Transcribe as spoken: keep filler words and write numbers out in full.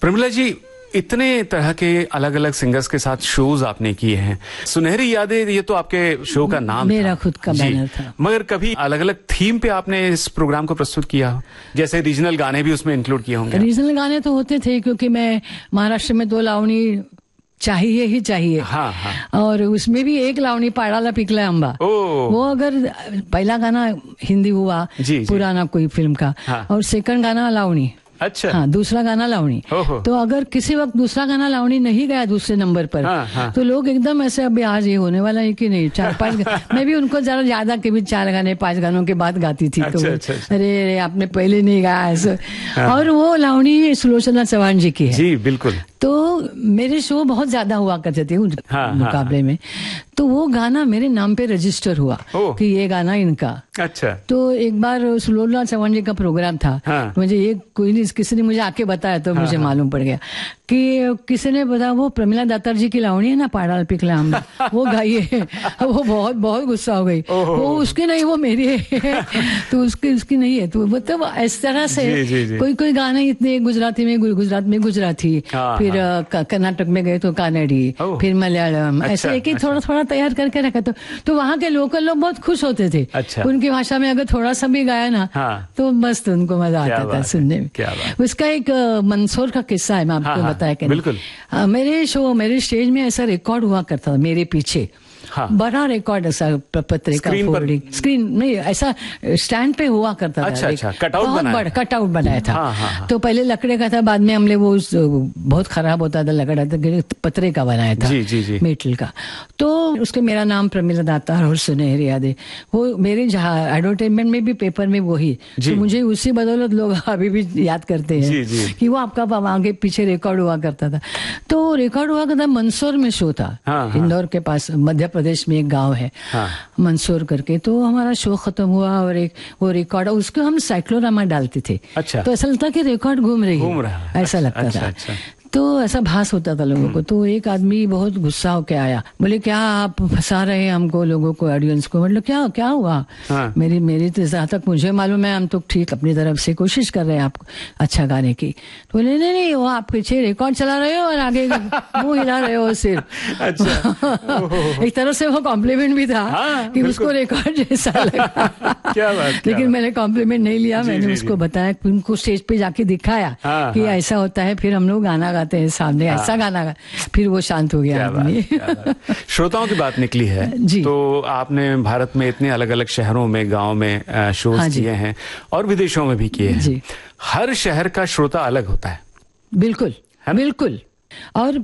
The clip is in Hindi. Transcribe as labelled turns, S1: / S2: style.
S1: प्रमिला जी, इतने तरह के अलग अलग सिंगर्स के साथ शोज आपने किए हैं। सुनहरी यादें, ये तो आपके शो का नाम
S2: मेरा
S1: था।
S2: खुद का बैनर था।
S1: मगर कभी अलग अलग थीम पे आपने इस प्रोग्राम को प्रस्तुत किया हो? जैसे रीजनल गाने भी उसमें इंक्लूड किए होंगे।
S2: रीजनल गाने तो होते थे, क्योंकि मैं महाराष्ट्र में दो लावणी चाहिए ही चाहिए।
S1: हाँ, हाँ।
S2: और उसमें भी एक लावणी पाड़ाला पिकला अम्बा, वो अगर पहला गाना हिंदी हुआ
S1: जी, जी।
S2: पुराना कोई फिल्म का,
S1: हाँ।
S2: और सेकंड गाना लावणी,
S1: अच्छा,
S2: हाँ, दूसरा गाना लावणी। तो अगर किसी वक्त दूसरा गाना लावणी नहीं गया दूसरे नंबर पर,
S1: हाँ, हाँ।
S2: तो लोग एकदम ऐसे अभी आज ये होने वाला है कि नहीं, चार पांच मैं भी उनको जरा ज्यादा के भी चार गाने पांच गानों के बाद गाती थी।
S1: अच्छा,
S2: तो
S1: अच्छा, अच्छा।
S2: अरे अरे आपने पहले नहीं गाया ऐसे। और वो लावणी सुलोचना चौहान जी की है।
S1: जी बिल्कुल।
S2: तो मेरे शो बहुत ज्यादा हुआ करते थे उस
S1: हाँ,
S2: मुकाबले
S1: हाँ,
S2: में। तो वो गाना मेरे नाम पे रजिस्टर हुआ कि ये गाना इनका।
S1: अच्छा।
S2: तो एक बार सुलोचना चौहान जी का प्रोग्राम था। हाँ। मुझे एक कोई नहीं, किसी ने मुझे आके बताया तो हाँ, मुझे हाँ, मालूम पड़ गया कि किसी ने बताया वो प्रमिला दातार जी की लावणी है ना, पाड़ाल पिकला अम्बा, वो गाइए। वो बहुत बहुत गुस्सा हो गई। वो उसकी नहीं, वो मेरी है। तो उसकी उसकी नहीं है। तो मतलब इस तरह से जी, जी, जी। कोई कोई गाने इतने, गुजराती में गुजरात में गुजराती, फिर कर्नाटक में गए तो कानड़ी, फिर मलयालम, ऐसे एक ही थोड़ा थोड़ा तैयार करके रखा। तो तो वहाँ के लोकल लोग बहुत खुश होते थे। अच्छा। उनकी भाषा में अगर थोड़ा सा भी गाया ना, हाँ, तो मस्त उनको मजा आता था सुनने में। उसका एक मंदसौर का किस्सा है, मैं आपको हाँ, बताया कि बिल्कुल। आ, मेरे शो मेरे स्टेज में ऐसा रिकॉर्ड हुआ करता था मेरे पीछे। हाँ। बड़ा रिकॉर्ड ऐसा पत्रिका फोल्डिंग स्क्रीन नहीं, ऐसा स्टैंड पे हुआ करता था।
S1: अच्छा, अच्छा, कटआउट बनाया,
S2: कटआउट बनाया था।
S1: हाँ, हाँ, हाँ।
S2: तो पहले लकड़े का था, बाद में हमने वो बहुत खराब होता था लकड़ा, तो पत्रे का बनाया था।
S1: जी, जी, जी।
S2: मेटल का। तो उसके मेरा नाम प्रमिला दातार और सुनहरी यादें, वो मेरे जहाँ एडवर्टाइजमेंट में भी, पेपर में वही। तो मुझे उसी बदौलत लोग अभी भी याद करते हैं जी, जी। कि वो आपका आगे पीछे रिकॉर्ड हुआ करता था। तो रिकॉर्ड हुआ करता मंदसौर में शो था। हाँ, इंदौर के पास मध्य प्रदेश में एक गांव है हाँ। मंदसौर करके। तो हमारा शो खत्म हुआ और एक वो रिकॉर्ड, उसको हम साइक्लोरामा डालते थे। अच्छा। तो ऐसा लगता कि रिकॉर्ड घूम रही है, ऐसा अच्छा, लगता अच्छा, था अच्छा। तो ऐसा भास होता था लोगों को। तो एक आदमी बहुत गुस्सा होके आया, बोले क्या आप फंसा रहे हैं हमको, लोगों को, ऑडियंस को। मतलब क्या क्या हुआ? हाँ। मेरी मेरी तो जहाँ तक मुझे मालूम है हम तो ठीक अपनी तरफ से कोशिश कर रहे हैं आपको अच्छा गाने की। तो बोले नहीं नहीं, वो आप पीछे रिकॉर्ड चला रहे हो और आगे मुंह हिला रहे हो सिर। अच्छा। एक तरह से वो कॉम्प्लीमेंट भी था हाँ, कि उसको रिकॉर्ड जैसा लगा। क्या बात, लेकिन मैंने कॉम्प्लीमेंट नहीं लिया। जी, मैंने जी, उसको जी। बताया, उनको स्टेज पे जाके दिखाया हाँ, कि हाँ। ऐसा होता है। फिर हम लोग गाना गाते हैं सामने, हाँ। ऐसा गाना गा, फिर वो शांत हो गया आदमी।
S1: श्रोताओं की बात निकली है जी। तो आपने भारत में इतने अलग अलग शहरों में, गांव में शोज हाँ किए हैं और विदेशों में भी किए हैं। हर शहर का श्रोता अलग होता है।
S2: बिल्कुल बिल्कुल। और